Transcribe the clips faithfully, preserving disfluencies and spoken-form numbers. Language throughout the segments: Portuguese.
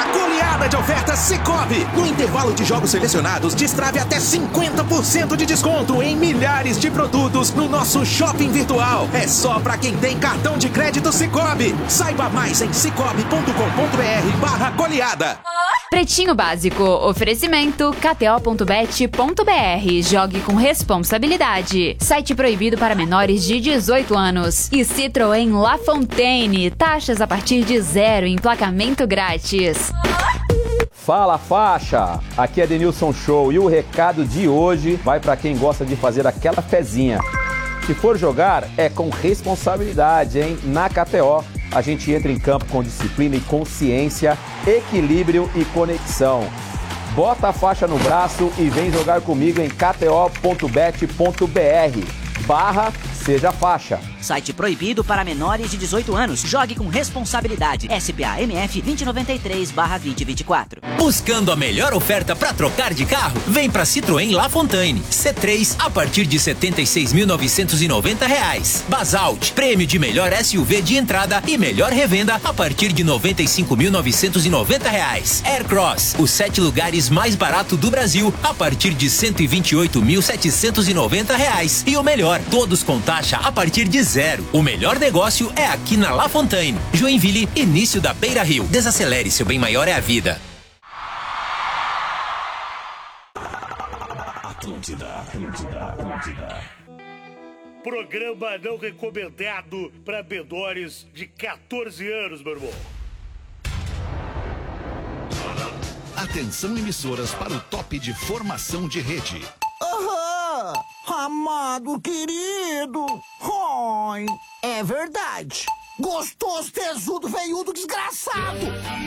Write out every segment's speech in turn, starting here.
a goleada de ofertas Sicoob. No intervalo de jogos selecionados, destrave até cinquenta por cento de desconto em milhares de produtos no nosso shopping virtual. É só pra quem tem cartão de crédito Sicoob. Saiba mais em cicobi ponto com ponto br barra goleada. Pretinho Básico, oferecimento k t o ponto bet ponto b r. Jogue com responsabilidade. Site proibido para menores de dezoito anos. E Citroën La Fontaine, taxas a partir de zero, emplacamento grátis. Fala, faixa! Aqui é Denilson Show e o recado de hoje vai para quem gosta de fazer aquela fezinha. Se for jogar, é com responsabilidade, hein? Na K T O, a gente entra em campo com disciplina e consciência, equilíbrio e conexão. Bota a faixa no braço e vem jogar comigo em k t o ponto bet ponto b r barra Seja Faixa. Site proibido para menores de dezoito anos. Jogue com responsabilidade. S P A M F vinte noventa e três barra vinte vinte e quatro. Buscando a melhor oferta para trocar de carro? Vem para Citroën La Fontaine. C três a partir de setenta e seis mil novecentos e noventa reais. Basalt, prêmio de melhor S U V de entrada e melhor revenda a partir de noventa e cinco mil novecentos e noventa reais. Aircross, os sete lugares mais barato do Brasil a partir de cento e vinte e oito mil setecentos e noventa reais. E o melhor, todos com taxa a partir de zero. O melhor negócio é aqui na La Fontaine. Joinville, início da Beira Rio. Desacelere, seu bem maior é a vida. Atlântida, Atlântida, Atlântida. Programa não recomendado para menores de quatorze anos, meu irmão. Atenção, emissoras, para o top de formação de rede. Aham! Amado querido! Oi! É verdade! Gostoso, tesudo, veiudo, desgraçado!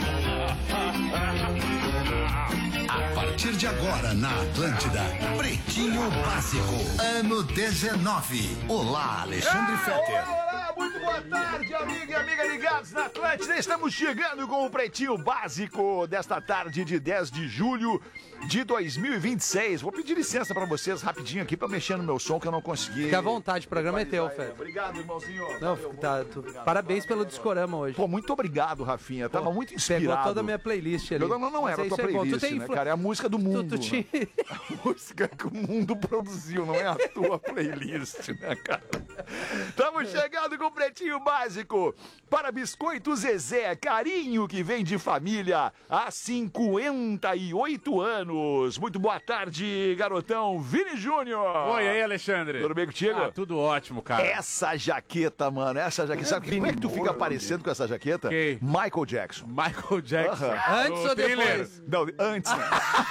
A partir de agora, na Atlântida, Pretinho Básico, ano dezenove. Olá, Alexandre Fetter. Olá, muito boa tarde, amiga e amiga ligados na Atlântida. Estamos chegando com o Pretinho Básico desta tarde de dez de julho de dois mil e vinte e seis. Vou pedir licença pra vocês rapidinho aqui pra mexer no meu som que eu não consegui. Fica à vontade, o programa é teu, Fé. Obrigado, irmãozinho. Não, tá, tu, parabéns pelo discorama hoje. Pô, muito obrigado, Rafinha. Tava Pô, muito inspirado. Pegou toda a minha playlist ali. Não, não, não era a tua é playlist, tem né, influ... cara? É a música do mundo. Tu, tu te... né? A música que o mundo produziu, não é a tua playlist, né, cara? Estamos chegando com o Pretinho Básico para Biscoito Zezé, carinho que vem de família há cinquenta e oito anos. Muito boa tarde, garotão Vini Júnior. Oi, aí, Alexandre. Tudo bem contigo? Ah, tudo ótimo, cara. Essa jaqueta, mano, essa jaqueta. Sabe como é que tu fica parecendo com essa jaqueta? Quem? Michael Jackson. Michael Jackson. Uh-huh. Antes o ou trailer. depois? Não, antes, né?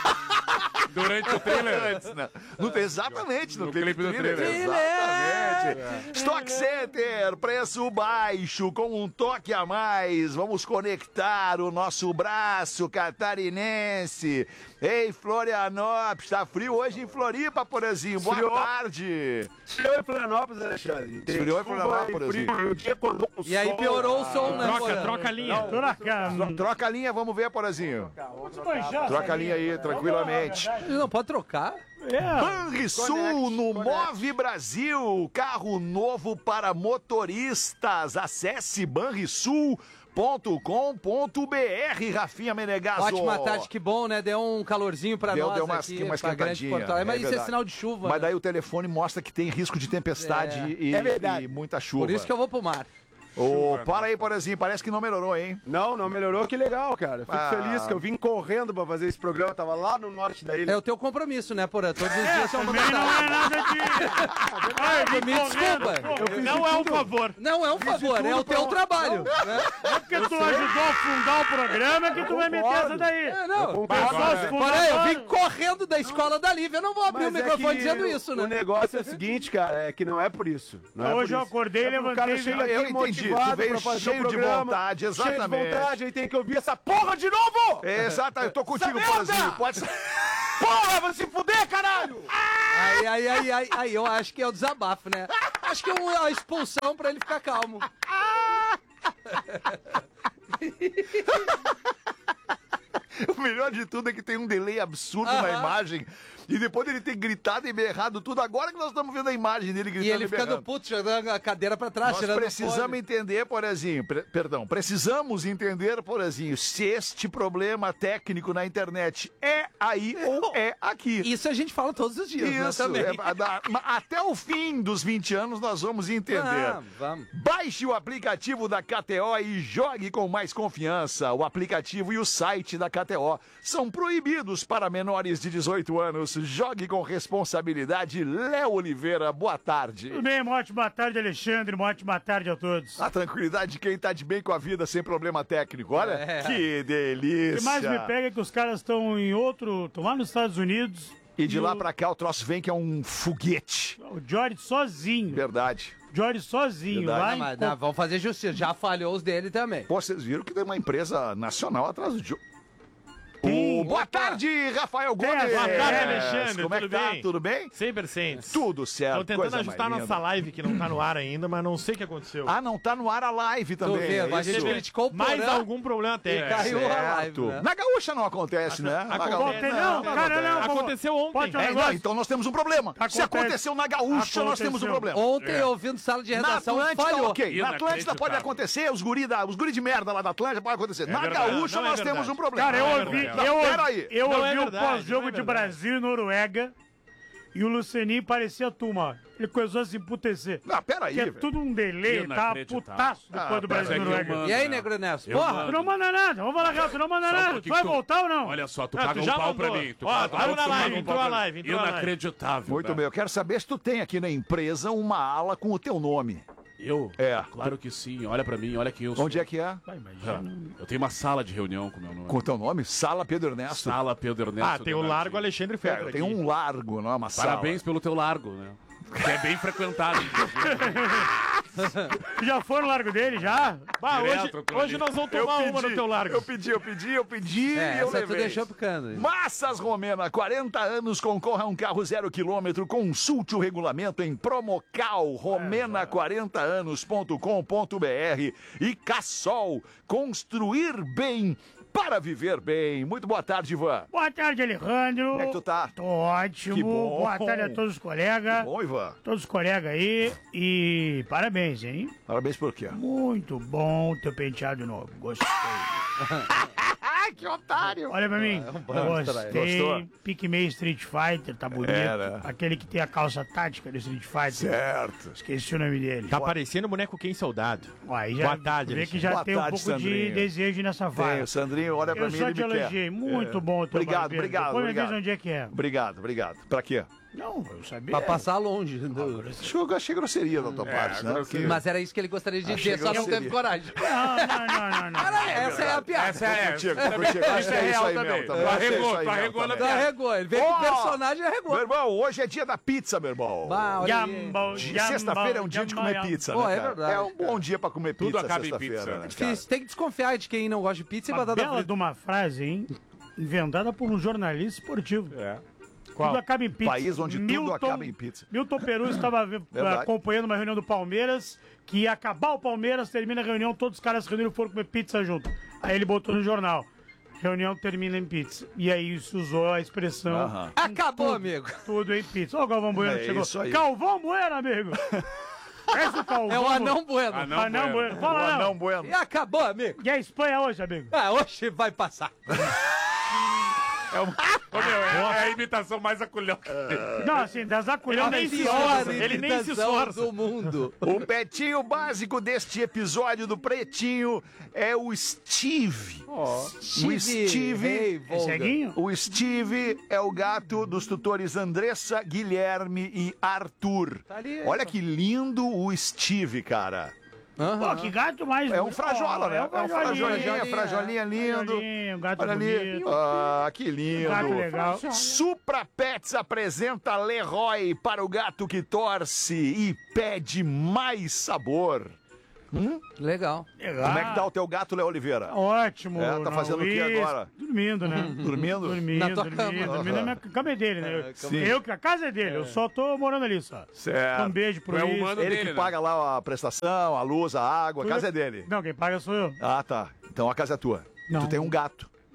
Durante o trailer. Antes, né? No, exatamente, no, No clipe, clipe do trailer. trailer. Exatamente. É. Stock Center, preço baixo, com um toque a mais. Vamos conectar o nosso braço catarinense. Ei, Florianópolis, tá frio hoje em Floripa, Porazinho. Boa Esfriou. tarde. Esfriou em Florianópolis, Alexandre. Esfriou em Florianópolis. E aí piorou o som, né, Troca, Porã? troca a linha. Troca, troca a linha, vamos ver, Porazinho. Troca a linha aí, tranquilamente. Não, pode trocar? Banrisul no Move Brasil, carro novo para motoristas. Acesse banrisul ponto com ponto b r, Rafinha Menegasso. Ótima tarde, que bom, né? Deu um calorzinho pra Deu, nós deu uma, aqui, uma pra Grande esquentadinha. Porto Alegre. Mas é isso é verdade. sinal de chuva, Mas né? daí o telefone mostra que tem risco de tempestade É. e, É verdade. e muita chuva. Por isso que eu vou pro mar. Ô, para aí, Porazinho, parece que não melhorou, hein? Não, não melhorou, que legal, cara. Fico Ah. feliz que eu vim correndo pra fazer esse programa, tava lá no norte da ilha. É o teu compromisso, né, Porã? Todos os É, dias é uma também não é nada de... Ai, Me desculpa. Não é um favor. Não é um favor, é o teu trabalho. Né? É porque tu ajudou a fundar o programa que tu vai meter essa daí. É, não. Mas só os Porém, eu vim fundadores- correndo da escola da Lívia, eu não vou abrir Mas o é microfone que dizendo isso, né? O negócio é o seguinte, cara, é que não é por isso. Não é Hoje por eu isso. acordei, É pro levantei cara e chega vi- aqui eu entendi, tu motivado veio pra fazer cheio o de programa, vontade, Cheio exatamente. de vontade, aí tem que ouvir essa porra de novo! Exato, eu tô contigo, Essa merda! Porazinho. Pode ser. Porra, vai se fuder, caralho! Aí, aí, aí, aí, aí, eu acho que é o desabafo, né? Acho que é uma expulsão pra ele ficar calmo. O melhor de tudo é que tem um delay absurdo na Aham. imagem. E depois ele ter gritado e berrado tudo. Agora que nós estamos vendo a imagem dele gritando E ele e ficando berrando. puto, jogando a cadeira pra trás, Nós tirando precisamos fone. entender, Porazinho, pre- perdão, precisamos entender, Porazinho, se este problema técnico na internet é aí ou é aqui. Isso a gente fala todos os dias, né, Isso, também. é, a- da- ma- até o fim dos vinte anos nós vamos entender. Ah, vamos. Baixe o aplicativo da K T O e jogue com mais confiança. O aplicativo e o site da K T O são proibidos para menores de dezoito anos. Jogue com responsabilidade. Léo Oliveira, boa tarde. Tudo bem, uma ótima tarde, Alexandre, uma ótima tarde a todos. A tranquilidade de quem tá de bem com a vida sem problema técnico. Olha, É. que O delícia. que mais me pega é que os caras estão em outro, estão lá nos Estados Unidos. E de lá o- pra cá o troço vem que é um foguete. O Jorge sozinho. Verdade. Jorge sozinho, Verdade. lá Não, em mas, Co- não, vamos fazer justiça. Já falhou os dele também. Pô, vocês viram que tem uma empresa nacional atrás do jogo. Oh, boa tarde, Rafael Gomes. Boa tarde, Alexandre. Como é Tudo que tá? bem? Tudo bem? cem por cento. Tudo certo. Tô tentando coisa ajustar mais nossa linda. live, que não tá no ar ainda, mas não sei o que aconteceu. Ah, não tá no ar a live também. vê, é a isso? gente criticou o Mais Porã. algum problema técnico. caiu a live, Certo. né? Na Gaúcha não acontece, né? Na Acontece. Gaúcha- Não, cara, não, vamos- Aconteceu ontem. Pode um É, negócio? não, então nós temos um problema. Se Acontece. aconteceu na Gaúcha, nós temos um Aconteceu. problema. Ontem, É. ouvindo sala de Na redação, Atlântida, falhou. ok. Na Atlântida pode Inacreditável. acontecer, os guri, da, os guri de merda lá da Atlântida pode acontecer. Na verdade, Gaúcha não é nós verdade. temos um problema. Cara, eu Não é ouvi, verdade. eu, Não, ouvi- peraí. eu Não ouvi é o verdade, pós-jogo não é de verdade. Brasil e Noruega e o Lucianinho parecia turma. Ele começou a se emputecer. Não, peraí, Que é velho. tudo um delay, tá Inacreditável. putaço depois Ah, do pera Brasil e aí, Noruega. eu E aí, Negro Neves? Eu Porra! mando. Tu não manda nada, vamos falar real, tu não manda Só um nada. Tu pouquinho vai que tu- voltar ou não? Olha só, tu Ah, paga tu um já pau mandou. pra mim. Tu Ó, paga entrou um na pau live, pra entrou na mim. live, entrou na live. Inacreditável. Muito cara. bem, eu quero saber se tu tem aqui na empresa uma ala com o teu nome. Eu? É. Claro que sim. Olha pra mim, olha que eu Onde sou. é que é? Vai, imagina. Ah, Eu tenho uma sala de reunião com meu nome. Com o teu nome? Sala Pedro Ernesto. Sala Pedro Ernesto. Ah, tem o Largo Alexandre É, Ferreira. eu tenho um largo, não é uma sala. Parabéns pelo teu largo, né? Que é bem frequentado. Tu já foi no largo dele, já? Bah, Direto, hoje, eu tô hoje ali. nós vamos tomar uma no teu largo. Eu pedi, eu pedi, eu pedi É, e eu essa tu levei. deixou picando. hein? Massas Romena, quarenta anos, concorra a um carro zero quilômetro, consulte o regulamento em promocal romena quarenta anos ponto com ponto br e Cassol, construir bem para viver bem. Muito boa tarde, Ivan. Boa tarde, Alejandro. Como é que tu tá? Tô ótimo. Que bom. Boa tarde a todos os colegas. Bom, Ivan. Todos os colegas aí. E parabéns, hein? Parabéns por quê? Muito bom teu penteado novo. Gostei. Ai, que otário. Olha pra mim. Gostei. Gostou? Pikmin Street Fighter, tá bonito. É, né? Aquele que tem a calça tática do Street Fighter. Certo. Esqueci o nome dele. Tá parecendo o boneco Quem Soldado. Ó, aí já Boa tarde, vê que Alexandre. já Boa tem um tarde, pouco de Sandrinho. desejo nessa Tem, vaga. o Sandrinho olha pra Eu mim só ele te me quer. elogiei. Muito bom o teu Obrigado, barbeiro. obrigado, Depois me obrigado. diz onde é que é. Obrigado, obrigado. Pra quê? Não, eu sabia. Pra passar longe. do- Acho que eu achei grosseria da tua parte, né? agora Porque- Mas era isso que ele gostaria de Achei dizer, só não grosseria. teve coragem. Não, não, não, não, não. Cara, essa é a piada. Essa é. Tô contigo, tô essa contigo. também- Acho que é é isso real aí também. mesmo, Tu também. Acho que é arregou, isso aí tu mesmo arregou na também. Então arregou, ele veio com o Ó, personagem e arregou. Meu irmão, hoje é dia da pizza, meu irmão. Bah, olha aí. Jumbo, De- jumbo, Sexta-feira é um dia de jumbo, comer jumbo. pizza, Pô, né, é cara? verdade, É um bom dia pra comer Tudo pizza acaba em sexta-feira, pizza. né, cara? Difícil, tem que desconfiar de quem não gosta de pizza e Uma batata bela frita. de uma frase, hein? Inventada por um jornalista esportivo. É. Tudo acaba em pizza. País onde tudo acaba em pizza. Milton Peru estava vi- Verdade. acompanhando uma reunião do Palmeiras, que ia acabar o Palmeiras, termina a reunião, todos os caras se reuniram e foram comer pizza junto. Aí ele botou no jornal. Reunião termina em pizza. E aí isso usou a expressão. Aham. Acabou, tudo, amigo. Tudo em pizza. Ó, o Galvão Bueno É chegou. isso aí. Calvão Bueno, amigo. Esse é o Calvão. É o anão bueno. Anão Anão Bueno. Bueno. O Fala, anão não. bueno. E acabou, amigo. E a Espanha hoje, amigo? Ah, hoje vai passar. É, uma... Ô, meu, é, é a imitação mais acolhão. Não, assim, das acolhão nem se pior esforça. Ele nem se imitação esforça. do mundo. O petinho básico deste episódio do Pretinho é o Steve. O Steve. Hey, É Volga. ceguinho? O Steve é o gato dos tutores Andressa, Guilherme e Arthur. Tá ali, Olha que lindo o Steve, cara. Pô, que gato mais... É um frajola, né? É um É um frajolinha. frajolinha, frajolinha lindo. Frajolinho, gato Olha ali. bonito. Ah, que lindo. Gato legal. Supra Pets apresenta Leroy para o gato que torce e pede mais sabor. Hum? Legal. Legal. Como é que tá o teu gato, Léo Oliveira? Ótimo. É, tá não, fazendo o quê isso. agora? Dormindo, né? Dormindo? Dormindo, Na tua dormindo. cama. Dormindo na minha cama é dele, né? Eu, Sim. eu que a casa é dele, eu só tô morando ali só. Certo. Um beijo pro Tu é Luiz. humano Ele dele, que né? paga lá a prestação, a luz, a água, a Tudo- casa é dele. Não, quem paga sou eu. Ah, tá. Então a casa é tua. Não. Tu tem um gato.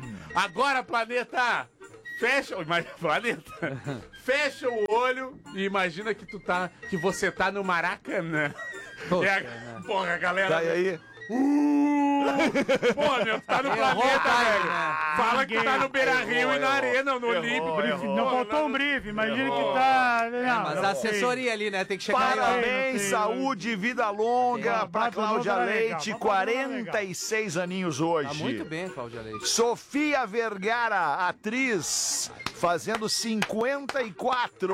Agora, planeta, fecha, mas, planeta, fecha o olho e imagina que tu tá, que você tá no Maracanã. É a... Porra, galera. Tá aí. Uh! Porra, meu, tu tá no Errou, planeta, pai, velho. né? Fala que tá no Beira-Rio Errou, e na errou. Arena, no Errou, Olímpico. errou. Não faltou um brief, imagina que tá... Não, É, mas não a sei. assessoria ali, né? Tem que chegar aí, ó. Parabéns, Tem, saúde, vida longa Tem. pra Papo Cláudia Novo era legal, Leite, Papo Novo era quarenta e seis aninhos hoje. Tá muito bem, Cláudia Leite. Sofia Vergara, atriz, fazendo cinquenta e quatro.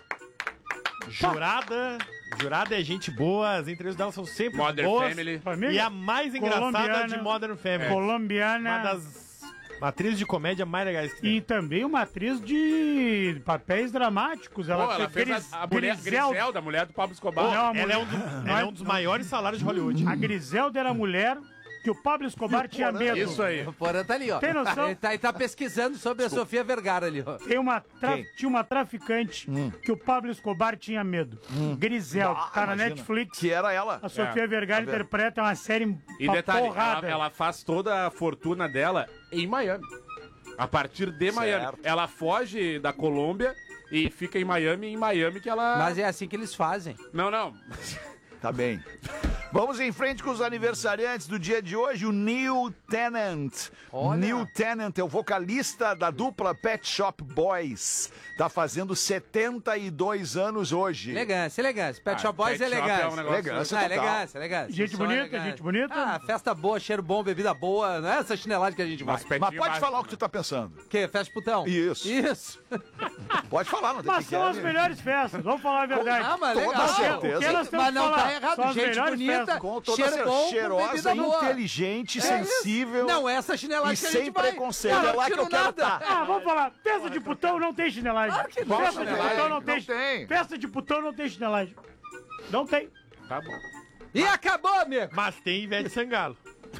Jurada. Jurada é gente boa, as entrevistas dela são sempre Modern boas. Family. Família E a mais engraçada colombiana, de Modern Family. Colombiana. Uma das atrizes de comédia mais legais que tem. E também uma atriz de papéis dramáticos. Ela, Pô, ela fez Gris- a, a mulher Griselda. Griselda, a mulher do Pablo Escobar. Não, a ela, é mulher- um, do- não ela é- é um dos maiores salários de Hollywood. A Griselda era a mulher que o Pablo Escobar tinha medo. Isso aí. O Porã tá ali, ó. Tem noção? Ele tá, ele tá pesquisando sobre a Sofia Vergara ali, ó. Tem uma tra- Quem? Tinha uma traficante que o Pablo Escobar tinha medo. Griselda. Ah, tá na imagina. Netflix. Que era ela. A Sofia É. Vergara Tá vendo? interpreta uma série E pra detalhe, porrada. ela, ela faz toda a fortuna dela em Miami. A partir de Miami. Certo. Ela foge da Colômbia e fica em Miami, em Miami que ela... Mas é assim que eles fazem. Não, não. Tá bem. Vamos em frente com os aniversariantes do dia de hoje, o Neil Tennant. Olha. Neil Tennant é o vocalista da dupla Pet Shop Boys. Tá fazendo setenta e dois anos hoje. Elegância, elegância. Pet Ah, Shop Boys é Pet Shop elegância. é um negócio- Elegância Não, total. elegância, elegância. Gente Só bonita, elegância. gente bonita. Ah, festa boa, cheiro bom, bebida boa. Não é essa chinelagem que a gente vai. Mas, Mas pode falar o que tu tá pensando. O quê? Festa de putão? Isso. Isso. Pode falar, não tem Mas que são quer, as né? melhores festas, vamos falar a verdade. Ah, mas Com legal. toda O que certeza. elas temos Mas que não falar? tá errado. São as Gente melhores bonita, festas. Com toda cheiro certeza. bom, com Cheirosa, bebida boa. inteligente, É sensível. isso. Não, essa E chinelagem que a gente sem vai. preconceito. Não, É lá que tiro eu quero nada. tá. Ah, vamos falar. Festa de putão não tem chinelagem. Claro que não. Festa de Chinelagem? putão não tem. Não tem. Festa de putão não tem chinelagem. Não tem. Tá bom. E acabou, amigo. Mas tem Ivete Sangalo.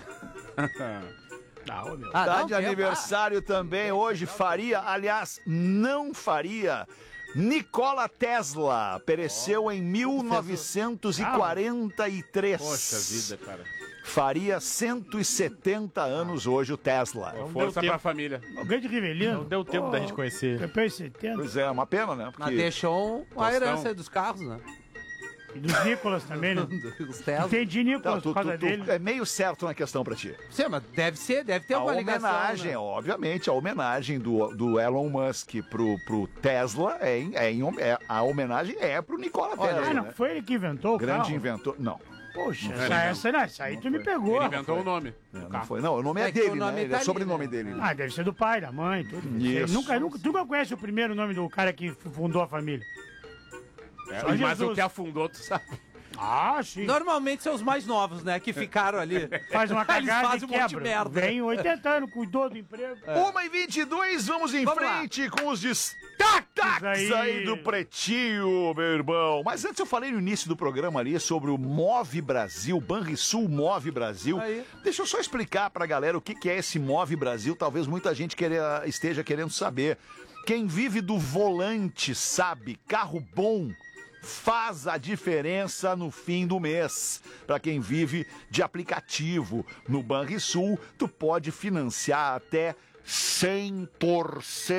Não, meu. Ah, Tá não, de tem- aniversário também hoje, faria, aliás, não faria. Nikola Tesla pereceu em mil novecentos e quarenta e três. Poxa vida, cara. Faria cento e setenta anos hoje o Tesla. Força deu pra tempo. família. Alguém de Rivelino? Não deu tempo da gente conhecer. Depois de setenta. Pois é, uma pena, né? Mas Porque deixou uma herança aí dos carros, né? E dos Nicolas também, né? Dos Tesla. Entendi Nicolas Não, tu, por causa tu- tu- dele. é meio certo na questão pra ti. Sim, mas deve ser, deve ter A alguma ligação. homenagem, né? obviamente, a homenagem do, do Elon Musk pro, pro Tesla, é, em- é, em hom- é- a homenagem é pro Nikola Olha, Tesla, ah, não né? foi ele que inventou o Grande carro? inventor. Não, Poxa, Não essa, foi, essa, não, essa aí tu me pegou. Ele inventou o nome. é, do não carro. foi. Não, o nome é, É que dele, o nome né? Ele tá é ali, sobrenome né? dele. Ah, deve ser do pai, da mãe, tudo. Isso. Nunca, nunca, tu nunca conhece o primeiro nome do cara que fundou a família. É, Só mas Jesus. o que afundou, tu sabe. Ah, sim. Normalmente são os mais novos, né? Que ficaram ali. Faz uma Eles cagada fazem e um monte de quebra. merda. Vem oitenta anos, cuidou do emprego. Uma e vinte e dois, vamos em Vamos lá. frente com os destaques aí. aí. do Pretinho, meu irmão. Mas antes eu falei no início do programa ali sobre o Move Brasil, Banrisul Move Brasil. Aí. Deixa eu só explicar pra galera o que, que é esse Move Brasil, talvez muita gente queira, esteja querendo saber. Quem vive do volante sabe, carro bom faz a diferença no fim do mês. Para quem vive de aplicativo, no Banrisul, tu pode financiar até cem por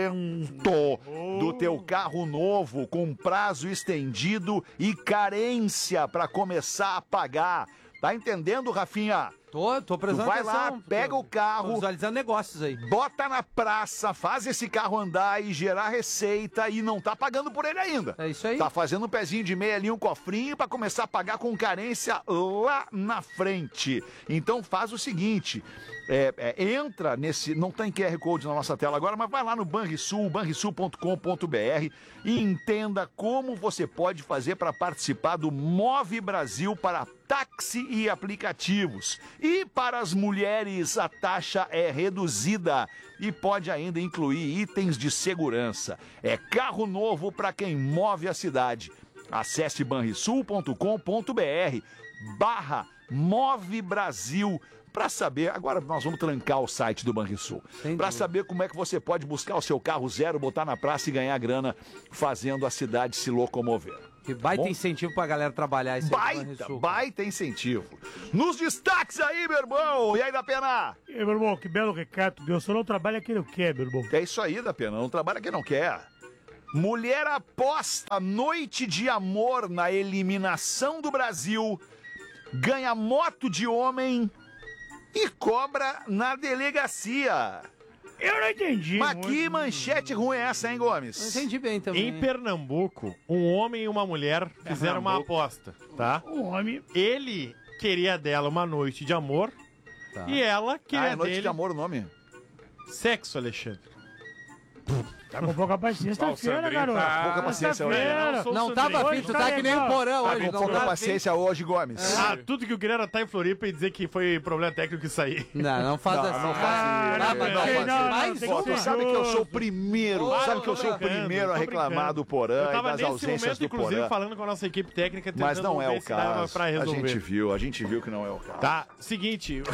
cento do teu carro novo com prazo estendido e carência para começar a pagar. Tá entendendo, Rafinha? Tô, tô prestando Tu vai atenção. lá, pega o carro, Tô visualizando negócios aí. bota na praça, faz esse carro andar e gerar receita e não tá pagando por ele ainda. É isso aí. Tá fazendo um pezinho de meia ali, um cofrinho pra começar a pagar com carência lá na frente. Então faz o seguinte, é, é, entra nesse, não tem Q R Code na nossa tela agora, mas vai lá no Banrisul, banrisul ponto com ponto br e entenda como você pode fazer para participar do Move Brasil para táxi e aplicativos. E para as mulheres a taxa é reduzida e pode ainda incluir itens de segurança. É carro novo para quem move a cidade. Acesse banrisul ponto com ponto br barra Move Brasil para saber, agora nós vamos trancar o site do Banrisul, para saber como é que você pode buscar o seu carro zero, botar na praça e ganhar grana fazendo a cidade se locomover. Que baita Bom? incentivo pra galera trabalhar isso aí. Baita, Banrisul. baita incentivo. Nos destaques aí, meu irmão. E aí, da Pena? E aí, meu irmão, que belo recado. Eu só não trabalho aqui no quê, meu irmão? É isso aí, da Pena. Não trabalha quem não quer. Mulher aposta noite de amor na eliminação do Brasil ganha moto de homem e cobra na delegacia. Eu não entendi. Mas que manchete ruim é essa, hein, Gomes? Eu entendi bem também. Em Pernambuco, um homem e uma mulher fizeram uma aposta, tá? O homem... Ele queria dela uma noite de amor Tá. e ela queria Ah, é noite dele... de amor o nome? Sexo, Alexandre. Tá com pouca paciência, sexta-feira, garoto. Tá pouca paciência hoje. Sexta-feira. Não tava afim, tu tá que nem o Porão Tá hoje. com Não pouca tá afim. paciência hoje, Gomes. Ah, tudo que eu queria era estar em Floripa e dizer que foi problema técnico que saí. Não, não faz Não, assim. não cara. faz Tá, isso. mas Não tem- faz não, isso. não, Mas, tem Pô, que tu ser sabe que eu sou o justo. primeiro, Ô, sabe que eu tô sou o brincando, primeiro a tô reclamar brincando. do Porã Eu e tava das nesse ausências momento, do inclusive, Porã. falando com a nossa equipe técnica, tentando Mas não é ver o se dava caso. pra A resolver. gente viu, a gente viu que não é o caso. Tá, seguinte.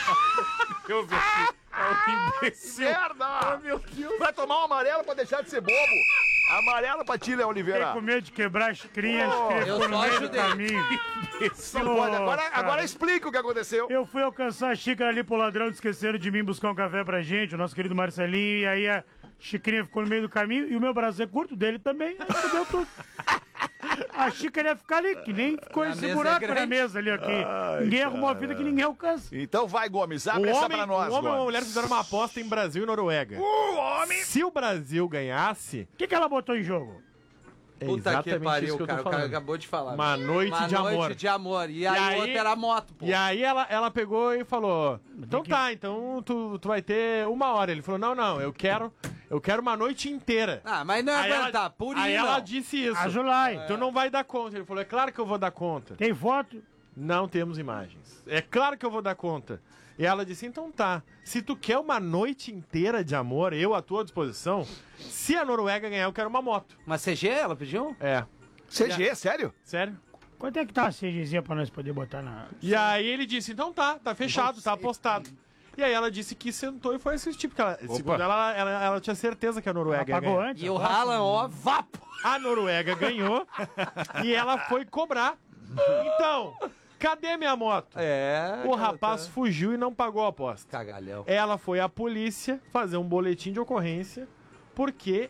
Eu vi aqui. É um imbecil. Merda! Oh, meu Deus. Vai tomar um amarelo pra deixar de ser bobo. Amarelo pra ti, Léo Oliveira. Fiquei com medo de quebrar as crinhas, Oh, que eu ficou no só meio do ajudei. caminho. Não pode. Agora, Cara, agora explica o que aconteceu. Eu fui alcançar a xícara ali pro ladrão, esqueceram de mim buscar um café pra gente, o nosso querido Marcelinho, e aí a xicrinha ficou no meio do caminho, e o meu braço é curto dele também, aí fudeu tudo. A xícara ia ficar ali, que nem ficou A esse mesa é buraco grande. na mesa ali, aqui. Ai, Ninguém arrumou a cara. vida que ninguém alcança. Então vai, Gomes, O abre essa homem, pra nós, o homem e uma Gomes. mulher fizeram uma aposta em Brasil e Noruega. O homem... Se o Brasil ganhasse, O que, que ela botou em jogo? é Puta que exatamente pariu, isso que eu tô cara. O cara falando. acabou de falar. Uma noite Uma de noite amor. de amor. E, E aí, aí- o outro era a moto, pô. E aí ela, ela pegou e falou: então tá, então tu, tu vai ter uma hora. Ele falou: não, não, eu quero, eu quero uma noite inteira. Ah, mas não é Aí ela- aguentar, purinho Aí ela não. disse isso. A Julai. Tu não vai dar conta. Ele falou: é claro que eu vou dar conta. Tem foto? Não temos imagens. É claro que eu vou dar conta. E ela disse: então tá. Se tu quer uma noite inteira de amor, eu à tua disposição. Se a Noruega ganhar, eu quero uma moto. Mas C G ela pediu? É. C G, sério? Sério? Quanto é que tá a CGzinha pra nós poder botar na... E aí ele disse: então tá, tá fechado, tá apostado. E aí ela disse que sentou e foi assistir, porque ela, segundo ela, ela, ela tinha certeza que a Noruega ia Ela pagou ganhar. antes? E o a próxima? Haaland, ó, vapo. A Noruega ganhou e ela foi cobrar. Então, cadê minha moto? É. O rapaz fugiu e não pagou a aposta. Cagalhão. Ela foi à polícia fazer um boletim de ocorrência porque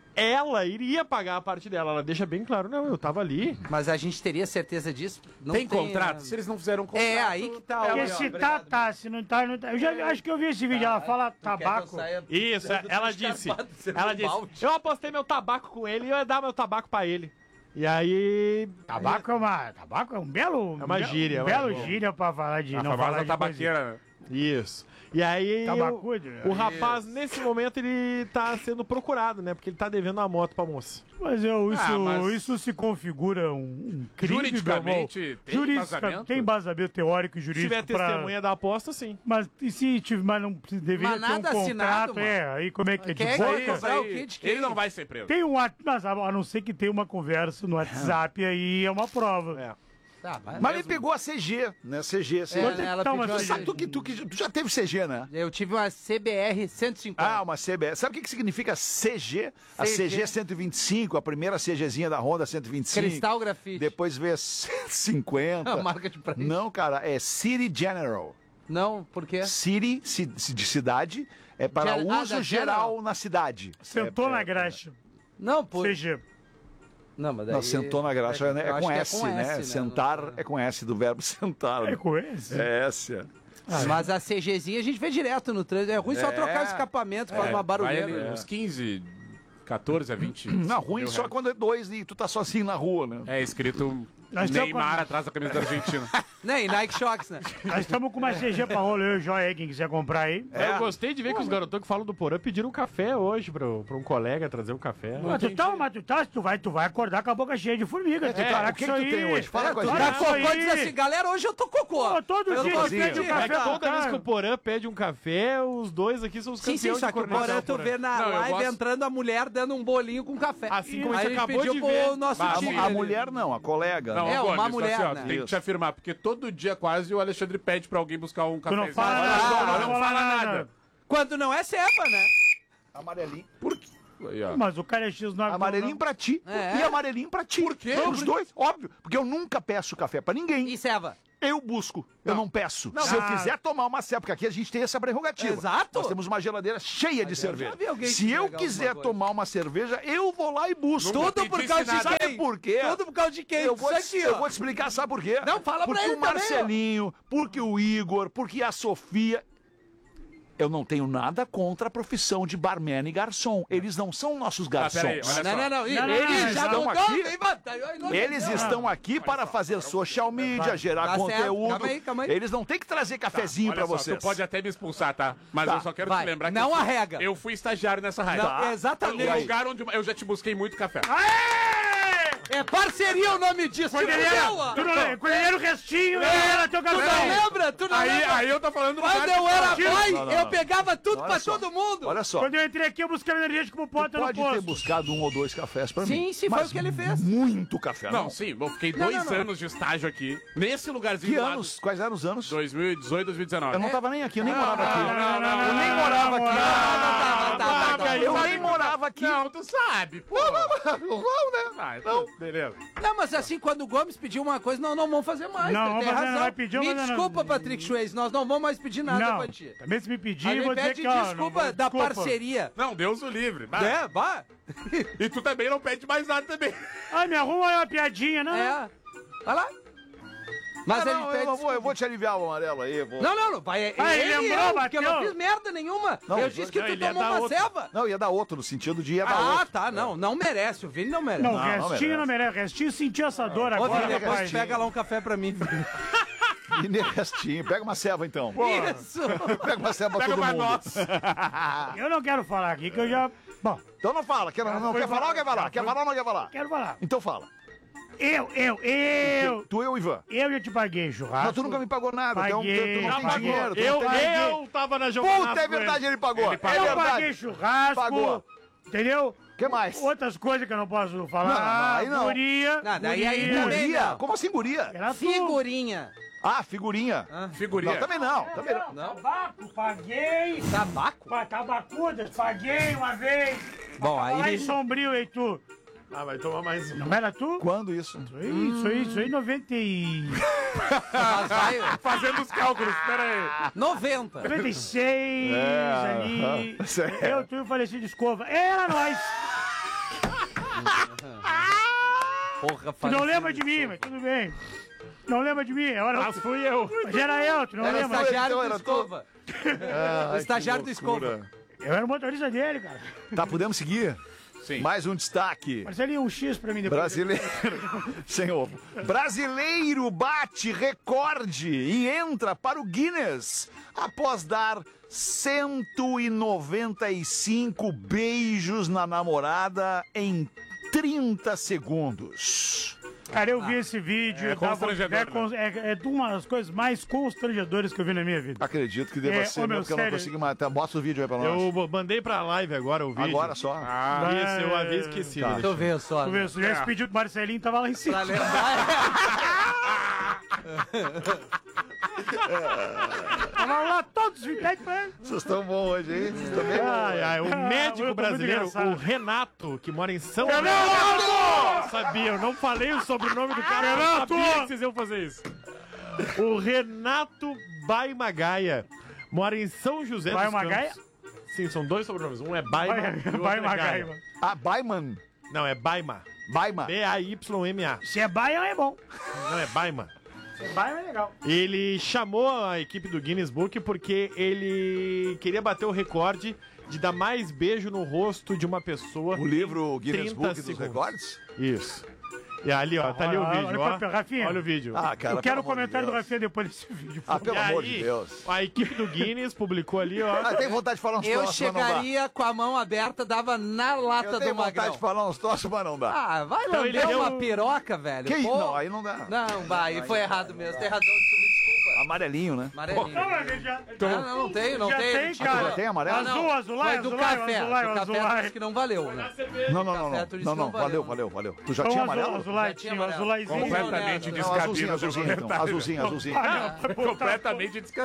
ela iria pagar a parte dela. Ela deixa bem claro: não, eu tava ali. Mas a gente teria certeza disso? Não Tem contrato? né? Se eles não fizeram contrato... É, aí que tá. Porque ó, se ó, tá, tá, se não tá, não tá. Eu já vi- acho que eu vi esse vídeo, ela fala tabaco. Isso, ela disse. Ela disse: eu apostei meu tabaco com ele e eu ia dar meu tabaco pra ele. E aí. Tabaco é uma. Tabaco é um belo. É uma um be- gíria, Um é belo uma- gíria pra falar de. A não famosa falar de tabaqueira. Isso. E aí, Tabacudo, o, o rapaz, nesse momento, ele tá sendo procurado, né? Porque ele tá devendo a moto pra moça. Mas eu, isso, Ah, mas- isso se configura um, um crime. Juridicamente, meu irmão. tem Juridicamente, embasamento? tem embasamento teórico e Se jurídico. tiver pra- testemunha da aposta, sim. Mas e se tiver, mas não se deveria Mas ter um nada contrato, assinado, mano. é, aí como é que é de Quem é que boca? vai cobrar o quê de quem? Ele não vai ser preso. Tem um wat- mas a a não ser que tenha uma conversa no WhatsApp aí é uma prova. É. Tá, mas Mas ele pegou a C G, né? C G, C G. É, né, ela Tá, pediu mas a você Sabe, gente. tu, que, tu, que, tu já teve C G, né? Eu tive uma C B R cento e cinquenta. Ah, uma C B S. Sabe o que, que significa C G? A C G cento e vinte e cinco, a primeira CGzinha da Honda cento e vinte e cinco. Cristal Grafite. Depois veio a cento e cinquenta. A marca de prêmio. Não, cara, é City General. Não, por quê? City, ci- de cidade, é para Gen- ah, uso da geral General. na cidade. Sentou é, na é, graxa. Não, por... C G. Não, mas daí... Não, sentou na graxa, Eu né? é, acho com que S, né? Sentar é com S, do verbo sentar. É né? com esse? É S. é. Mas a CGzinha a gente vê direto no trânsito. É ruim só É. trocar o escapamento, faz uma Vai barulheira. ali né? uns quinze, catorze a vinte. Não, ruim mil só reais. quando é dois e tu tá sozinho na rua, né? É escrito Nós estamos Neymar com- atrás da camisa da Argentina. Né? E Nike Shocks, né? Nós estamos com uma C G pra rolo, eu e o Joia aí, quem quiser comprar aí. É. Eu gostei de ver que os garotões que falam do Porã pediram um café hoje pro, pra um colega trazer um café. Mas tu tá, mas tu tá, tu vai, tu vai acordar com a boca cheia de formiga. tu É, parar o com que isso que tu aí. tem hoje? Fala É, com a tu gente. tá Tá com cocô isso e diz aí. assim, galera, hoje eu tô cocô. Pô, todo Eu dia tô tu pede um sozinho. café É que pro toda vez que cara. o Porã pede um café, os dois aqui são os Sim, campeões sim, só de que o cornetar Porã o tu Porã. vê na Não, eu live gosto- entrando a mulher dando um bolinho com café. Assim como a Aí gente acabou pediu de pro ver. nosso Bah, time. A ali. mulher não, a colega. Não, né? É, Gomes, uma assim, mulher, ó, né? tem que te afirmar, porque todo dia quase o Alexandre pede pra alguém buscar um Tu cafezinho. não fala Olha nada, só, tu não, não fala nada. Quando não é ceva, né? Amarelinho. Por quê? Aí, ó. Mas o cara é X nove. Amarelinho pra ti É. e amarelinho pra ti. Por quê? Os dois, óbvio. Porque eu nunca peço café pra ninguém. E ceva? eu busco. Eu não peço. Não, Se eu mas- quiser tomar uma cerveja, porque aqui a gente tem essa prerrogativa. Exato. Nós temos uma geladeira cheia de Mas eu cerveja. já vi alguém Se eu pegar quiser alguma coisa. tomar uma cerveja, eu vou lá e busco. Tudo por causa de Sabe quem? por quê? Tudo por causa de quem? Eu vou, Isso te, aqui, eu ó. vou te explicar, sabe por quê? Não, fala pra porque ele o também, ó. Marcelinho, porque o Igor, porque a Sofia... Eu não tenho nada contra a profissão de barman e garçom. Eles não são nossos garçons. peraí, olha só. Não, não, não. Ih, Não, não, Eles não, já estão mudou, aqui... vem, vai, tá, ai, não, Eles não. estão aqui para fazer social media, gerar Tá certo. conteúdo. Calma aí, calma aí. Eles não têm que trazer cafezinho Olha pra só, vocês. tu pode até me expulsar, tá? Mas Tá, eu só quero vai. te lembrar que Não eu fui, arrega. eu fui estagiário nessa rádio. Não, Tá? exatamente. No lugar onde eu já te busquei muito café. É parceria o nome disso. Quando ele Tipo, era, dela. tu não lembra? Quando ele era o restinho, É, ele era teu Tu não café. lembra? Tu não Aí, lembra? aí eu tô falando do Quando bar eu de era Tiro. pai, Não, não, eu não. pegava tudo Olha pra só. todo mundo. Olha só. Quando eu entrei aqui, eu buscava energético pro Potter no Pode ter posto. buscado um ou dois cafés pra mim. Sim, sim, foi Mas o que ele fez. Muito café, não. Não, sim, eu fiquei Não, dois não, não. anos de estágio aqui, nesse lugarzinho Que do lado. anos? Quais eram os anos? dois mil e dezoito, dois mil e dezenove. Eu não tava nem aqui, eu nem morava aqui. não, não, não, eu nem não, morava não, aqui. não, tá, tá, tá, tá. Eu nem morava aqui. Não, tu sabe, pô. Não, não, né? Ah, Não. beleza. Não, mas assim, quando o Gomes pediu uma coisa, não, não vamos fazer mais. Não, ele vamos tem fazer, razão. vai pedir, Me mas não- desculpa, Patrick Swayze, nós não vamos mais pedir nada Não, pra ti. também se me A pedir, eu gente vou dizer pede que, ó... desculpa não, da desculpa. parceria. Não, Deus o livre. Vai. É, vá. E tu também não pede mais nada também. Ah, me arruma aí uma piadinha, não? É. Vai lá. Mas Ah, ele não, pede eu, vou, desculpa. eu vou te aliviar o amarelo aí. Vou... Não, não, não. Vai, Ah, ele ele lembrou, eu, porque eu não bateu. fiz merda nenhuma. Não, eu disse que não, tu ele ia tomou dar uma outro. ceva. Não, ia dar outro, no sentido de ia dar Ah, outro. tá, não. Não merece. O Vini não merece. Não, Não, não restinho não merece. merece. Restinho sentiu essa dor Ô, agora, Vini, depois rapaz. pega lá um café pra mim, Vini. E nem restinho. Pega uma ceva, então. Isso. Pega uma ceva pra Pega todo uma mundo. nossa. Eu não quero falar aqui, que eu já... Bom, Então não fala. Quer, não, não foi quer falar ou quer falar? já Quer foi- falar ou não quer falar? quero falar. Então fala. Eu, eu, eu... Tu, eu, Ivan. Eu já te paguei churrasco. Não, tu nunca me pagou nada. Tu, Paguei, tu, tu não já tem pagou. dinheiro. Tu Eu, não tem eu tava na jornada. Puta, é verdade, ele pagou. Ele É pagou. Eu paguei verdade. churrasco. Pagou. Entendeu? O que mais? Outras coisas que eu não posso falar. Não, não, aí não. Guria. Não, daí aí guria. também Guria? não. Como assim, guria? Era tu. Figurinha. Ah, figurinha. Figurinha. Não, também não. Também não. Não. Tabaco, paguei. Tabaco? Pa- Tabacudas, paguei uma vez. Bom, Lá aí... em Sombrio, hein, tu? Ah, vai tomar mais um. Não era tu? Quando isso? Isso aí, isso aí, isso aí, noventa e... Mas vai... Fazendo os cálculos, pera aí. noventa. noventa e seis, É, ali. aham, certo. Eu, tu e o falecido Escova. Era nós. Porra, Tu não lembra de mim, mas tudo bem. Não lembra de mim, é hora... Mas fui eu. Mas era eu, tu não Era o lembra? estagiário Então do era tu? Escova. O estagiário do que Escova. loucura. Eu era o motorista dele, cara. Tá, podemos seguir? Sim. Mais um destaque. Marcelinho, um X pra mim depois. Brasileiro. Sem ovo. Brasileiro bate recorde e entra para o Guinness após dar cento e noventa e cinco beijos na namorada em trinta segundos. Cara, eu vi esse vídeo. É eu tava- constrangedor, é, con- é, é de uma das coisas mais constrangedoras que eu vi na minha vida. Acredito que deva É, ser, ô, meu, meu, porque eu não sério. consegui matar. Mostra o vídeo aí pra nós. Eu mandei pra live agora o vídeo. Agora só. Ah, isso, eu havia esquecido. Tá. Deixa eu ver só. Tu vê, se tivesse pedido pro Marcelinho, tava lá em cima. Pra lembrar. Tava lá todos os pede pra ele. Vocês estão bons hoje, hein? Vocês estão bem bons. Ai, ai, o Ah, eu tô médico muito brasileiro, engraçado. o Renato, que mora em São Renato! Eu sabia, eu não falei o sobrenome do cara, eu Renato! sabia que vocês iam fazer isso. O Renato Baimagaia mora em São José dos Baimagaia? Campos. Sim, são dois sobrenomes. Um é Baima Vai, e o outro vai, é Magaia. Gaia. Ah, Baiman. Não, é Baima. Baima. B A Y M A. Se é Baia, é bom. Não, é Baima. Se é Baia, é legal. Ele chamou a equipe do Guinness Book porque ele queria bater o recorde de dar mais beijo no rosto de uma pessoa. O livro Guinness trinta Book dos segundos. Recordes? Isso. E ali, ó, tá ali o Olha, vídeo, olha, ó. olha, Rafinha. Olha o vídeo. Ah, cara, Eu quero pelo o amor de comentário do Deus. Rafinha depois desse vídeo. Ah, por pelo E amor aí, de Deus. a equipe do Guinness publicou ali, ó. Ah, tem vontade de falar uns Eu troços, mas não dá. chegaria com a mão aberta, dava na lata Eu do tenho vontade Magrão. de falar uns troços, mas não dá. Ah, vai Então lamber ele deu- uma piroca, velho. Que isso? Pô. Não, aí não dá. Não, vai, foi errado mesmo. Tem razão, me desculpa. Amarelinho, né? Amarelinho. Não, mas ele já... Não, não, não tenho, não já tenho. tem, Desculpa. cara. Já tem amarelo? Ah, não. Azul, azulai, Foi do azulai, café. azulai, do café tu azulai. disse que não valeu, né? Não, não, não, Café, não. tu disse Não, que não, não valeu, valeu. valeu, valeu. Tu já Vamos tinha azul- amarelo? Azulai, Já tinha tinha, amarelo. azulaizinho. Completamente Não, Não, azulzinho, descabido. azulzinho, então. Azulzinho, azulzinho. Ah, não, Completamente descabido.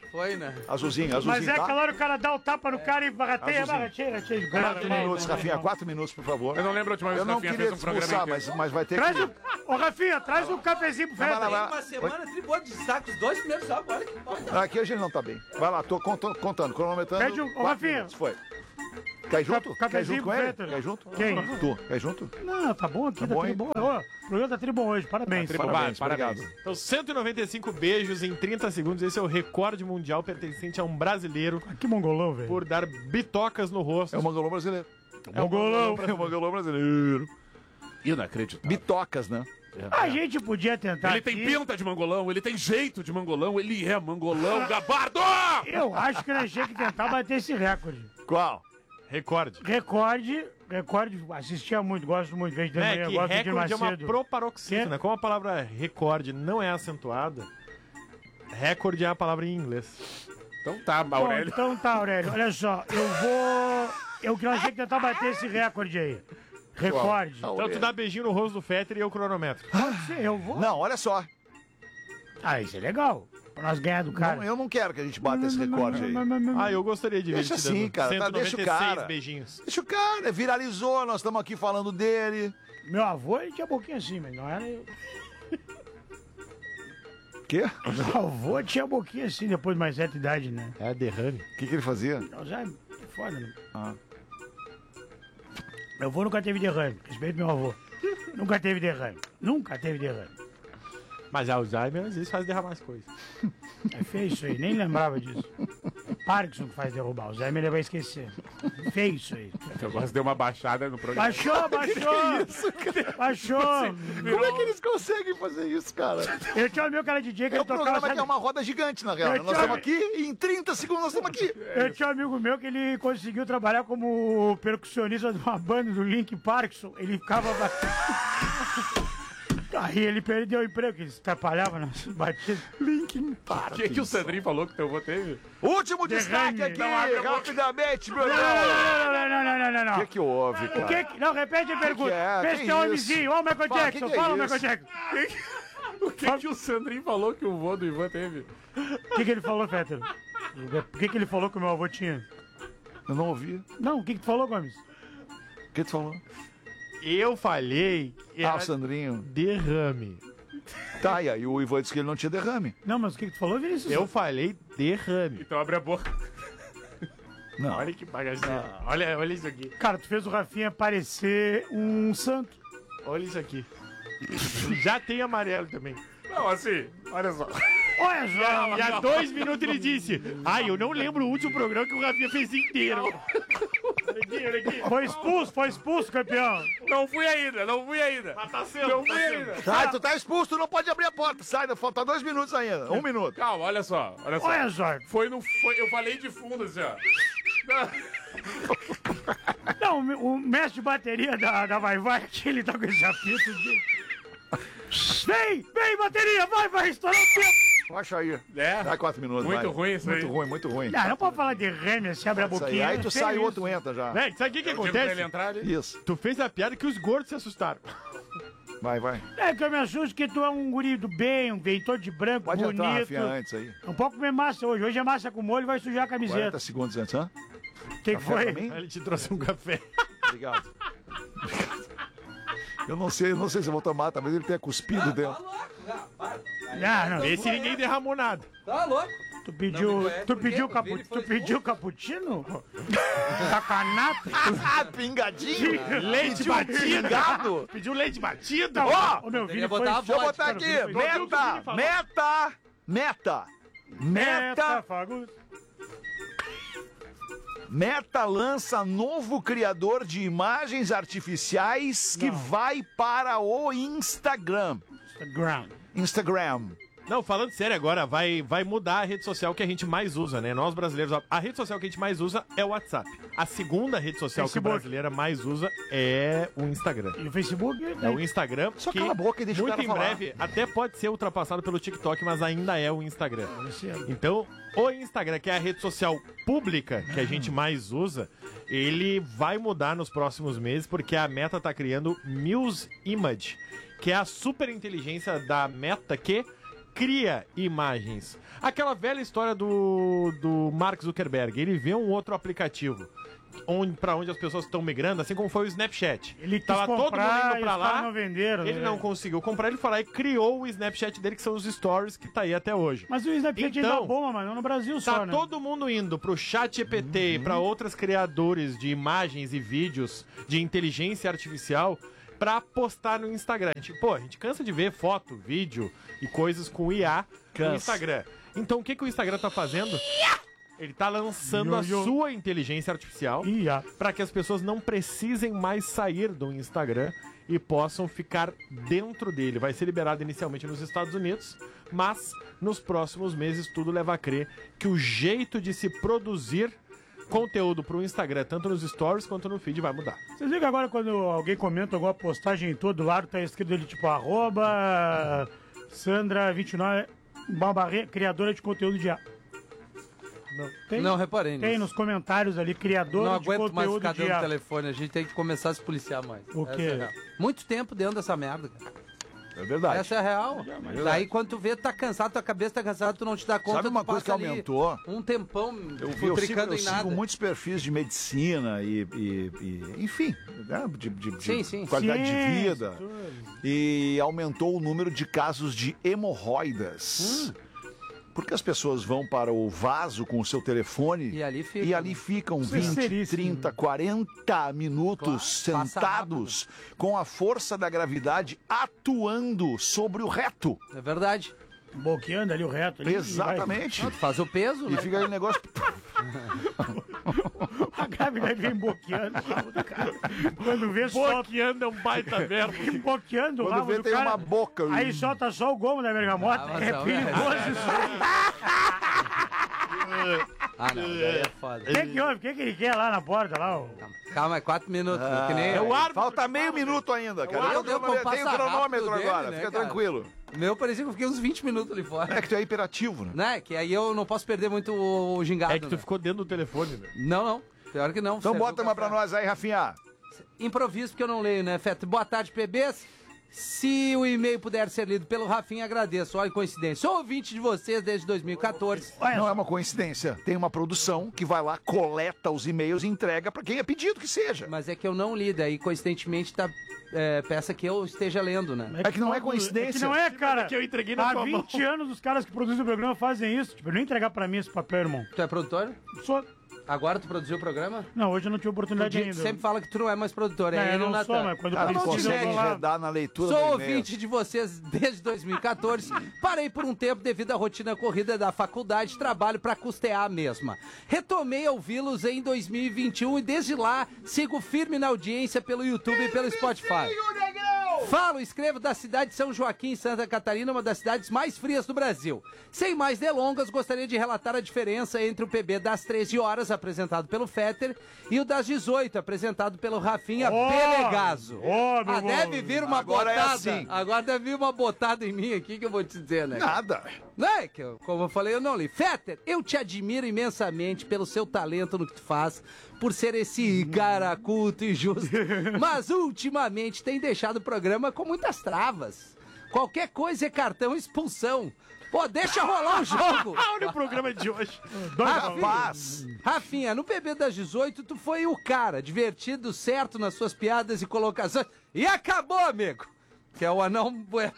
Foi, né? Azulzinho, azulzinho, Mas é tá? aquela hora que o cara dá o tapa no cara e barrateia, Azulzinho. barrateia, barrateia. Quatro minutos, Rafinha, quatro minutos, por favor. Eu não lembro a última vez Eu que o não Rafinha queria fez um programa expulsar, inteiro. mas, mas vai ter Traz que... o... Ô, Rafinha, traz um cafezinho pro Vai lá, Fred. vai lá. Uma semana, tribou de saco, os dois primeiros jogos, olha que bom. Aqui hoje ele não tá bem. Vai lá, tô contando, contando cronometrando. Pede um- Ô, quatro Rafinha. minutos, Foi. Quer ir junto? Ca- Quer ir junto cafezinho com ele? preto. Quer ir junto? Quem? Tu, quer ir junto? Não, tá bom aqui, Tá tá, bom, tudo hein? bom. Ô, o programa tá tribom hoje, parabéns. Tribom, Parabéns, parabéns. obrigado. Então, cento e noventa e cinco beijos em trinta segundos. Esse é o recorde mundial pertencente a um brasileiro Que mongolão, velho. por dar bitocas no rosto. É o mangolão brasileiro. É o golão. É o mangolão brasileiro. Inacreditável. Bitocas, né? A gente podia tentar Ele tem aqui- pinta de mangolão, ele tem jeito de mangolão, ele é mangolão, gabardo! Eu acho que nós tínhamos que tentar bater esse recorde. Qual? Recorde. Recorde, recorde, assistia muito, gosto muito, vejo de manhã, É que gosto de recorde é uma Macedo. proparoxítona. Que? né? Como a palavra recorde não é acentuada, recorde é a palavra em inglês. Então tá, Bom, Aurélio. então tá, Aurélio, olha só, eu vou... Eu que nós temos que tentar bater esse recorde aí. Recorde. Então tu dá beijinho no rosto do Fetter e eu cronômetro. Pode ser, eu vou. Não, olha só. Ah, isso é legal. Pra nós ganhar do cara. Não, eu não quero que a gente bata esse recorde aí. Ah, eu gostaria de ver Deixa ele te assim, dando cara. Tá, deixa o cento e noventa e seis cara. beijinhos. Deixa o cara. Viralizou, nós estamos aqui falando dele. Meu avô, ele tinha boquinha assim, mas não era eu. Quê? Meu avô tinha boquinha assim, depois de mais certa idade, né? É derrame. O que, que ele fazia? Não, já é foda, né? Ah. Meu avô nunca teve derrame. Respeito meu avô. Nunca teve derrame. Nunca teve derrame. Mas Alzheimer às vezes faz derramar as coisas. É feio isso aí, nem lembrava disso. Parkinson que faz derrubar, o Alzheimer ele vai esquecer. Feio isso aí. Eu gosto de dar uma baixada no programa. Baixou, baixou! Baixou! Como é que eles conseguem fazer isso, cara? Eu tinha um amigo que era D J que É ele um programa tocava... que é uma roda gigante, na real. Eu Nós tinha- estamos aqui e em trinta segundos nós estamos aqui. Eu tinha um amigo meu que ele conseguiu trabalhar como percussionista de uma banda do Link Parkinson. Ele ficava batendo. Aí ele perdeu o emprego, que ele se atrapalhava nas batidas. Linkin O Park. que, que o Sandrinho falou que teu avô teve? Último Derrame. destaque aqui, Não abre a boca. rapidamente, meu Não, irmão. não, não, não, não, não, não, não. O que que houve, cara? O que que... Não, repete a pergunta. que é? Vê Que se tem um isso? homenzinho. Ó o Michael Fala, Jackson. que que é Fala o isso? Michael Jackson. O que, que o Sandrinho falou que o avô do Ivan teve? O que que ele falou, Fetter? O que que ele falou que o meu avô tinha? Eu não ouvi. Não, o que que tu falou, Gomes? O que tu falou? Eu falei que Ah, era o Sandrinho. derrame. Tá, e aí o Ivan disse que ele não tinha derrame. Não, mas o que que tu falou, Vinícius? Eu falei derrame. Então abre a boca. Não. Olha que bagaceiro. Olha, olha isso aqui. Cara, tu fez o Rafinha parecer um santo. Olha isso aqui. Já tem amarelo também. Não, assim, olha só. Olha só. E há dois minutos ele disse: ai, eu não lembro o último programa que o Rafinha fez inteiro. Olha aqui, olha aqui. Foi expulso, foi expulso, campeão. Não fui ainda, não fui ainda. Mas tá sendo, Não tá fui sendo. ainda. Sai, tu tá expulso, tu não pode abrir a porta. Sai, falta dois minutos ainda. Um minuto. Calma, olha só, olha só. Olha só. Foi no. Foi, eu falei de fundo assim, ó. Não, o o mestre de bateria da, da Vai Vai aqui, ele tá com esse apito de... Vem, vem, bateria, vai, vai, estourou o tempo. Baixa aí. É? Dá quatro minutos, Muito vai. ruim isso Muito aí. ruim, muito ruim. Não, não pode falar de rêmia, se abre a Isso aí. boquinha. Aí tu é sai e feio o outro isso. entra já. Véi, sabe o que, que Eu digo pra ele acontece? entrar ali. Isso. Tu fez a piada que os gordos se assustaram. Vai, vai. É que eu me assusto que tu é um guri do bem, um bem todo de branco, Pode bonito. entrar, Rafinha, antes aí. Não pode comer massa hoje. Hoje é massa com molho e vai sujar a quarenta camiseta. segundos antes, hã? O que que Café foi? pra mim? Ele te trouxe um café. Obrigado. Obrigado. Eu não sei, não sei se eu vou tomar, talvez ele tenha cuspido dentro. Não, não. Esse ninguém derramou nada. Tá louco? Tu pediu, Não, é tu porque pediu, o capu, Vini tu foi pediu cappuccino? Tacanata? Ah, pingadinho? Leite Pediu batido. pingado? Pediu leite batido. Ó, Ô, meu Poderia Vini foi... botar a Deixa eu vodka, botar cara, aqui. o Vini foi- Meta, meta, meta. Meta, Fagundes. Meta lança novo criador de imagens artificiais que vai para o Instagram. Instagram. Instagram. Não, falando sério agora, vai, vai mudar a rede social que a gente mais usa, né? Nós brasileiros, a rede social que a gente mais usa é o WhatsApp. A segunda rede social que Facebook. a brasileira mais usa é o Instagram. E o Facebook? É o Instagram, Só que cala a boca e deixa o muito cara em falar. breve até pode ser ultrapassado pelo TikTok, mas ainda é o Instagram. Então, o Instagram, que é a rede social pública que a gente mais usa, ele vai mudar nos próximos meses, porque a Meta tá criando Muse Image, que é a super inteligência da Meta que cria imagens. Aquela velha história do, do Mark Zuckerberg. Ele vê um outro aplicativo onde, pra onde as pessoas estão migrando, assim como foi o Snapchat. Ele quis Tava todo mundo comprar indo e pra os lá, caras não venderam, ele né? não conseguiu comprar, ele foi lá e criou o Snapchat dele, que são os stories, que tá aí até hoje. Mas o Snapchat Então, ainda é bom, mas não no Brasil só, Tá né? todo mundo indo pro chat G P T e pra outros criadores de imagens e vídeos de inteligência artificial pra postar no Instagram. A gente, pô, a gente cansa de ver foto, vídeo e coisas com I A Cansa. no Instagram. Então o que, que o Instagram tá fazendo? Ele tá lançando a Yo, yo. sua inteligência artificial para que as pessoas não precisem mais sair do Instagram e possam ficar dentro dele. Vai ser liberado inicialmente nos Estados Unidos, mas nos próximos meses tudo leva a crer que o jeito de se produzir conteúdo pro Instagram, tanto nos stories quanto no feed, vai mudar. Vocês viram que agora quando alguém comenta alguma postagem em todo lado, tá escrito ali tipo arroba Sandra vinte e nove Barbarê, criadora de conteúdo de I A. Não, tem, não reparei Tem nisso. nos comentários ali, criadora Não de aguento mais conteúdo ficar de dentro I A. do telefone, a gente tem que começar a se policiar mais. O Essa quê? é a real. Muito tempo dentro dessa merda, cara. É verdade. Essa é a real. verdade. Daí quando tu vê, tu tá cansado, tua cabeça tá cansada, tu não te dá conta. Sabe uma tu coisa que passa ali aumentou? Um tempão Eu, vi, eu, sigo, futricando eu em nada. sigo muitos perfis de medicina e, e- e, enfim, né, de, de- de Sim, sim. qualidade de Sim, vida. E aumentou o número de casos de hemorroidas. Hum. Porque as pessoas vão para o vaso com o seu telefone E ali ficam. e ali ficam Isso é vinte, seríssimo. trinta, quarenta minutos Claro, passa sentados com a força da gravidade atuando sobre o reto. É verdade. Boqueando ali o reto. Ali, Exatamente. e vai- Tu faz o peso, E né? fica aquele negócio. A gravidade vem boqueando. Quando vê, solta. Boqueando é um baita verbo. Boqueando Quando lá, vê, o tem cara- uma boca. Aí solta só o gomo da bergamota. Ah, mas é não, perigoso é. isso aí. Ah, não, daí é foda. O que que houve? O que que ele quer lá na porta? Lá, ó? Calma, é quatro minutos. Ah, que nem é o eu. árbitro Falta meio minuto ainda, cara. Meu Tem Deus, o cronômetro- como tem o passa cronômetro rápido agora, dele, né, fica cara? tranquilo. Meu parecia que eu fiquei uns vinte minutos ali fora. É que tu é hiperativo, né? Né? Que aí eu não posso perder muito o gingado. É que tu né? ficou dentro do telefone, né? Não, não. Pior que não. Então Você bota viu uma café. pra nós aí, Rafinha. Improviso porque eu não leio, né, Feto? Boa tarde, P Bs. Se o e-mail puder ser lido pelo Rafinha, agradeço. Olha que coincidência. Sou ouvinte de vocês desde dois mil e quatorze. Não é uma coincidência. Tem uma produção que vai lá, coleta os e-mails e entrega pra quem é pedido que seja. Mas é que eu não li, daí coincidentemente tá é, peça que eu esteja lendo, né? É que não é É coincidência. que não é, cara. que eu entreguei na Há tua mão. vinte anos os caras que produzem o programa fazem isso. Tipo, não entregar pra mim esse papel, irmão. Tu é produtor? Sou. Agora tu produziu o programa? Não, hoje eu não tive Tu oportunidade di- ainda. sempre fala que tu não é mais produtor, é Não, eu ele não o Natan. sou, mas quando Cara, não precisa, eu consegue vou lá. enredar na leitura Sou do e-mail. ouvinte de vocês desde dois mil e quatorze. Parei por um tempo devido à rotina corrida da faculdade, trabalho para custear a mesma. Retomei a ouvi-los em dois mil e vinte e um e desde lá sigo firme na audiência pelo YouTube e pelo Spotify. Falo, escrevo da cidade de São Joaquim, Santa Catarina, uma das cidades mais frias do Brasil. Sem mais delongas, gostaria de relatar a diferença entre o P B das treze horas, apresentado pelo Fetter, e o das dezoito, apresentado pelo Rafinha Ó, Belegazo. ó, meu ah, bom. deve vir uma Agora é botada. assim. Agora deve vir uma botada em mim aqui que eu vou te dizer, né? Nada. Não é que, eu, como eu falei, eu não li. Fetter, eu te admiro imensamente pelo seu talento no que tu faz, por ser esse cara culto e justo. Mas ultimamente tem deixado o programa com muitas travas. Qualquer coisa é cartão expulsão. Pô, deixa rolar o jogo. Olha o programa de hoje. Rapaz. Rafinha, no P B das dezoito, tu foi o cara, divertido, certo nas suas piadas e colocações. E acabou, amigo. Que é o anão bueno.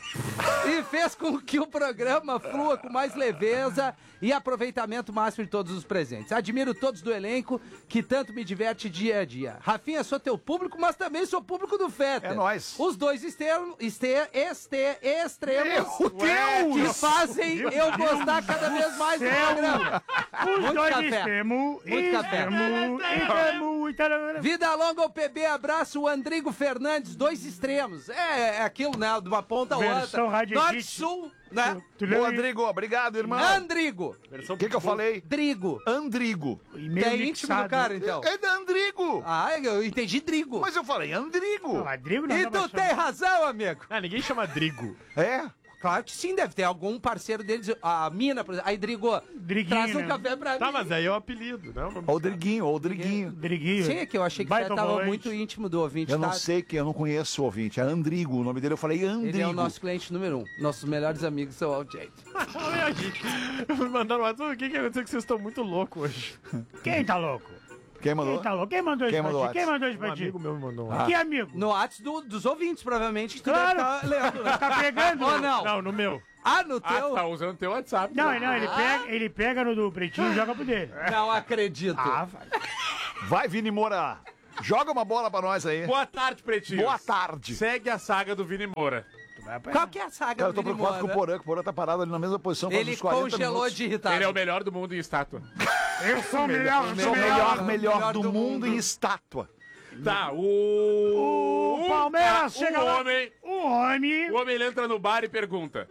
E fez com que o programa flua com mais leveza e aproveitamento máximo de todos os presentes. Admiro todos do elenco, que tanto me diverte dia a dia. Rafinha, sou teu público, mas também sou público do Fetter. É nóis. Os dois extremos, este, este, extremos Meu Deus! que fazem eu gostar cada vez mais do programa. Os Muito dois café. extremos, Muito café. extremos, extremos, extremos. Vida longa ao P B, abraço o Andrigo Fernandes, dois extremos. É, é aquilo, né? De uma ponta a outra. Versão Rádio Norte, Edit. sul, né? Tu Ô, leu Andrigo, obrigado, irmão. Andrigo. O que, que eu falei? Drigo. Andrigo. e-mail É íntimo mixado. do cara, então. É da Andrigo. Ah, eu entendi Drigo. Mas eu falei Andrigo. Não, Adrigo não E dá pra tu chamar. tem razão, amigo. Ah, ninguém chama Drigo. É? Claro que sim, deve ter algum parceiro deles. A mina, por exemplo. Aí, Drigo, traz um né? café pra Tá, mim. mas aí é o apelido, né? Ou o Driguinho, ou o Driguinho. Driguinho. Sim, é que eu achei que Vai já tomar tava leite. muito íntimo do ouvinte. Eu não tá? sei que eu não conheço o ouvinte. É Andrigo. O nome dele eu falei Andrigo. Ele é o nosso cliente número um. Nossos melhores amigos são o Jade. Olha, gente. Me mandaram uma. O que que aconteceu que vocês estão muito loucos hoje? Quem tá louco? Quem mandou? Quem tá louco? Quem mandou Quem isso mandou pra ti? Quem WhatsApp? mandou isso Um pra ti? amigo meu me mandou um. Ah. Que amigo? No Whats do, dos ouvintes, provavelmente, que tu Claro. deve estar lendo, né? Tá pegando? Ou não? Não, no meu. Ah, no Ah, teu? tá usando teu WhatsApp. Não, não, ele pega, ele pega no do Pretinho e joga pro dele. Não acredito. Ah, vai. Vai, Vini Moura. Joga uma bola pra nós aí. Boa tarde, Pretinho. Boa tarde. Segue a saga do Vini Moura. Qual que é a saga Cara, eu do tô Vini preocupado com o Moura? Porã, que o Porã tá parado ali na mesma posição faz Ele uns quarenta congelou minutos. de irritado. Ele é o melhor do mundo em estátua. Eu sou o melhor, eu Sou sou o melhor, melhor, melhor do, do mundo, mundo. em estátua. Tá, o... O Palmeiras o chega lá. homem, O homem. o homem ele entra no bar e pergunta.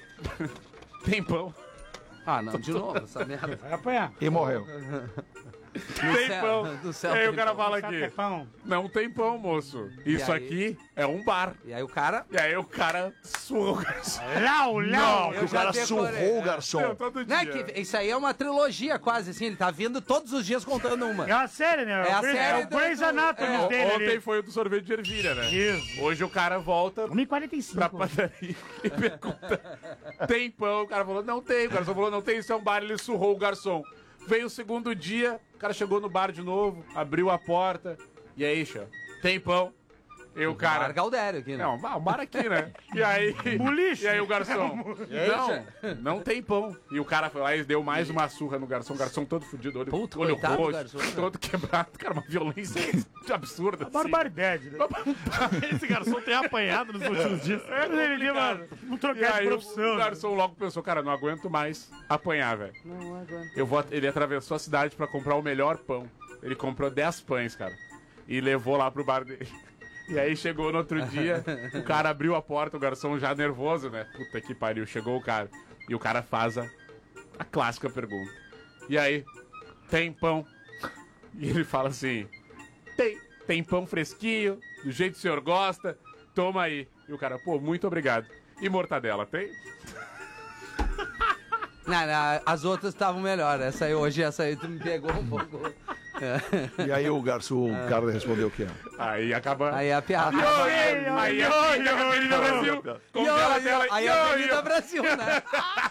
Tem pão? Ah, não, de novo, essa merda. Vai apanhar. E morreu. Tem céu, pão. do céu E aí tem o cara pão. fala Sabe aqui. que é pão? Não tem pão, moço. Isso aí? aqui é um bar. E aí o cara... E aí o cara surra o garçom. Lau, lau. Não, que eu o já cara decorei, surrou o é. garçom. Meu, todo Não, é dia. que isso aí é uma trilogia quase, assim. Ele tá vindo todos os dias contando uma. É a série, né? É a o Grey's- série É o Grey's do- Anatomy é, dele Ontem ali. foi o do sorvete de ervilha, né? Isso. Hoje o cara volta um e quarenta e cinco. pra padaria e pergunta: tem pão? O cara falou: não tem. O garçom falou: não tem, isso é um bar. Ele surrou o garçom. Veio o segundo dia, o cara chegou no bar de novo, abriu a porta. E aí, chão, tem pão? E o cara. Bar Galdério aqui, né? Não, um bar aqui, né? E aí. Boliche. E aí o garçom. E aí, Não, não tem pão. E o cara foi lá e deu mais uma surra no garçom. O garçom todo fudido, olho, Puta, olho coitado do roxo, garçom, né? todo quebrado. Cara, uma violência absurda. assim. Barbaridade, né? Esse garçom tem apanhado nos últimos dias. É, ele deu uma, um E trocar de aí o, profissão. o garçom logo pensou, cara, não aguento mais apanhar, velho. Não aguento. Eu vou, ele atravessou a cidade pra comprar o melhor pão. Ele comprou dez pães, cara. E levou lá pro bar dele. E aí chegou no outro dia, o cara abriu a porta, o garçom já nervoso, né? Puta que pariu, chegou o cara. E o cara faz a, a clássica pergunta. E aí, tem pão? E ele fala assim, tem, tem pão fresquinho, do jeito que o senhor gosta, toma aí. E o cara, pô, muito obrigado. E mortadela, tem? Não, não, as outras estavam melhor. Essa aí, hoje, essa aí tu me pegou um pouco. É. E aí o garçom, o cara respondeu o quê? Aí acaba... Aí a piada. Aí, aí, aí a Avenida Brasil, congela a tela. Aí Yo, a yo. Avenida Brasil, né?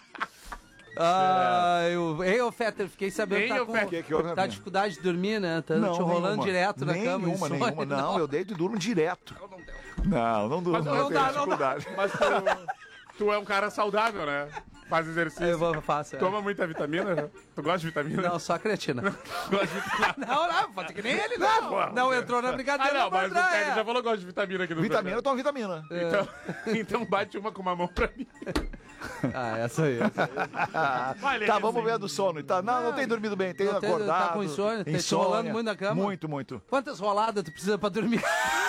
Ah, eu, ei, ô Fetter, fiquei sabendo que Ei, tá ô, com Fetter. Que que houve, tá Rafinha? dificuldade de dormir, né? Tá te rolando nenhuma. direto na cama. Nenhuma, insônia, nenhuma. Não, eu deito e durmo direto. Não, não durmo. Mas não, não tenho dá, não dá. dificuldade. Mas tu, tu é um cara saudável, né? Faz exercício. Eu vou, faço. é. Toma muita vitamina, né? Tu gosta de vitamina? Não, só creatina. Gosta de vitamina? Não, não, pode ser que nem ele, não. Não entrou na Ah, brincadeira. não, mas o entrar, Pedro é. já falou que gosta de vitamina aqui no Vitamina, eu programa. tomo vitamina. Então, então bate uma com uma mão pra mim. Ah, essa aí. Essa aí. Vai, Tá, vamos ver a do sono. Tá, não, não tem dormido bem, tem Não tem- acordado. tá com insônia, tá te rolando muito na cama? Muito, muito. Quantas roladas tu precisa pra dormir?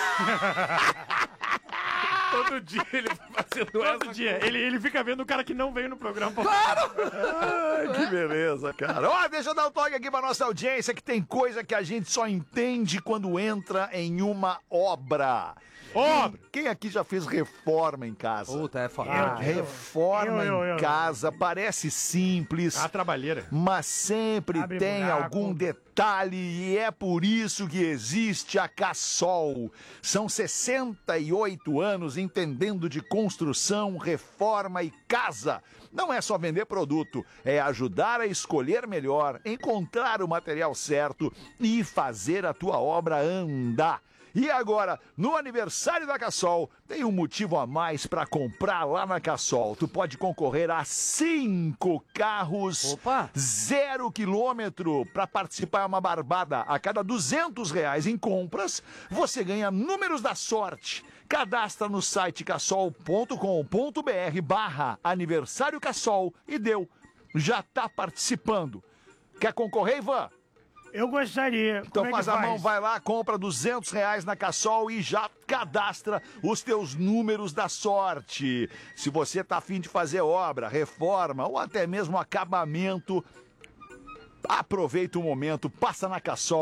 Todo dia ele vai fazendo Todo essa. dia. Ele, ele fica vendo o cara que não veio no programa. Ai, que beleza, cara. Ó, deixa eu dar um toque aqui pra nossa audiência, que tem coisa que a gente só entende quando entra em uma obra. Obra! Quem aqui já fez reforma em casa? Puta, é foda. Ah, eu- reforma eu- eu- eu- em casa parece simples, A trabalheira. mas sempre Abre tem buraco. algum detalhe e é por isso que existe a Cassol. São sessenta e oito anos entendendo de construção, reforma e casa. Não é só vender produto, é ajudar a escolher melhor, encontrar o material certo e fazer a tua obra andar. E agora, no aniversário da Cassol, tem um motivo a mais para comprar lá na Cassol. Tu pode concorrer a cinco carros, Opa. zero quilômetro. Para participar é uma barbada. A cada duzentos reais em compras, você ganha números da sorte. Cadastra no site cassol ponto com ponto br barra aniversário Cassol e deu. Já tá participando. Quer concorrer, Ivan? Eu gostaria. Então Como é faz que a mão, vai lá, compra duzentos reais na Cassol e já cadastra os teus números da sorte. Se você tá afim de fazer obra, reforma ou até mesmo acabamento, aproveita o momento, passa na Cassol,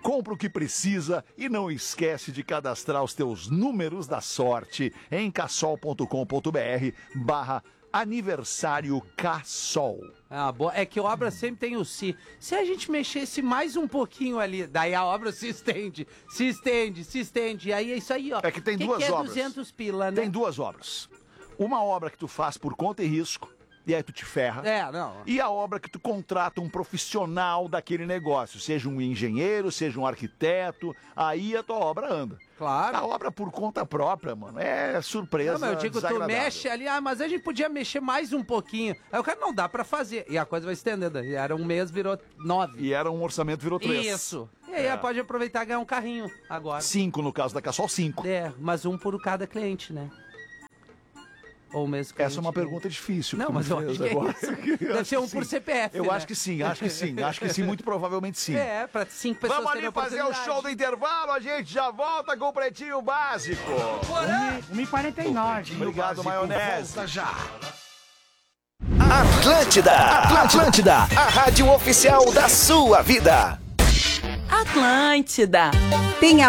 compra o que precisa e não esquece de cadastrar os teus números da sorte em cassol.com.br barra aniversário Cassol. Ah, boa. É que a obra sempre tem o se. Se a gente mexesse mais um pouquinho ali, daí a obra se estende, se estende, se estende. E aí é isso aí, ó. É que tem que duas que é obras. duzentos pila, né? Tem duas obras. Uma obra que tu faz por conta e risco, e aí tu te ferra. É, não. E a obra que tu contrata um profissional daquele negócio, seja um engenheiro, seja um arquiteto, aí a tua obra anda. Claro. A obra por conta própria, mano, é surpresa. Não, mas eu digo, tu desagradável. mexe ali, ah, mas a gente podia mexer mais um pouquinho. Aí o cara, não dá pra fazer. E a coisa vai estendendo. E era um mês, virou nove. E era um orçamento, virou três. Isso. E aí É. pode aproveitar e ganhar um carrinho agora. Cinco, no caso da Cassol, cinco. É, mas um por cada cliente, né? Ou mesmo cliente, Essa é uma pergunta difícil. Não, que tu mas me eu fez acho que é agora. isso. Deve ser um por C P F, Eu né? acho que sim, acho que sim. Acho que sim, muito provavelmente sim. É, pra cinco pessoas Vamos terem ali fazer o oportunidade. show do intervalo, a gente já volta com o Pretinho Básico. uma e quarenta e nove. Obrigado, maionese. Volta já. Atlântida, Atlântida, a rádio oficial da sua vida. Atlântida. Tem a